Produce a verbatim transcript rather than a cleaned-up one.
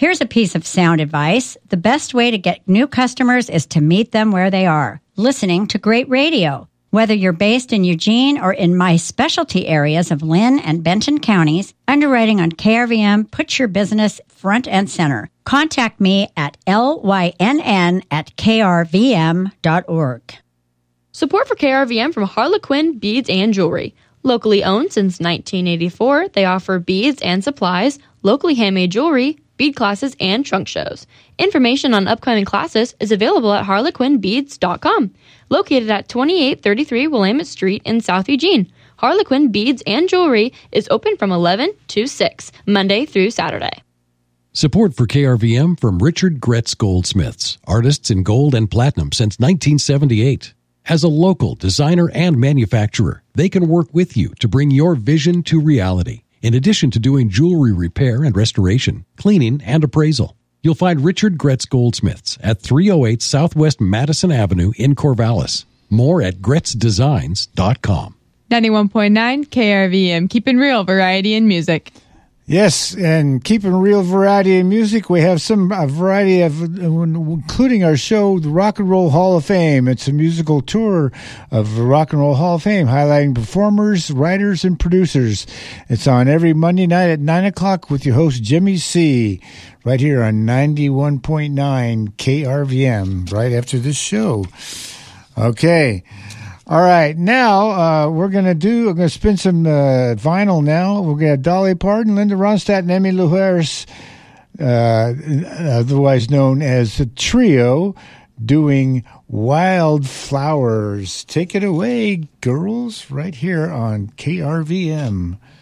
Here's a piece of sound advice. The best way to get new customers is to meet them where they are, listening to great radio. Whether you're based in Eugene or in my specialty areas of Lynn and Benton counties, underwriting on K R V M puts your business front and center. Contact me at L Y N N at K R V M dot org. Support for K R V M from Harlequin Beads and Jewelry. Locally owned since nineteen eighty-four, they offer beads and supplies, locally handmade jewelry, bead classes, and trunk shows. Information on upcoming classes is available at harlequin beads dot com. Located at twenty-eight thirty-three Willamette Street in South Eugene, Harlequin Beads and Jewelry is open from eleven to six, Monday through Saturday. Support for K R V M from Richard Gretz Goldsmiths, artists in gold and platinum since nineteen seventy-eight. As a local designer and manufacturer, they can work with you to bring your vision to reality. In addition to doing jewelry repair and restoration, cleaning, and appraisal, you'll find Richard Gretz Goldsmiths at three oh eight Southwest Madison Avenue in Corvallis. More at gretz designs dot com. ninety-one point nine K R V M, keeping real variety in music. Yes, and keeping real variety in music, we have some a variety of, including our show, the Rock and Roll Hall of Fame. It's a musical tour of the Rock and Roll Hall of Fame, highlighting performers, writers, and producers. It's on every Monday night at nine o'clock with your host, Jimmy C., right here on ninety-one point nine K R V M, right after this show. Okay. All right, now uh, we're going to do, we're going to spin some uh, vinyl now. We're going to have Dolly Parton, Linda Ronstadt, and Emmylou Harris, uh, otherwise known as the Trio, doing Wildflowers. Take it away, girls, right here on K R V M.